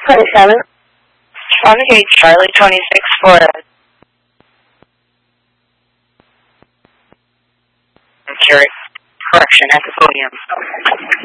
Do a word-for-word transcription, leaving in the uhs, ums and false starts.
twenty-seven. Okay, Charlie twenty-six for correction at the podium.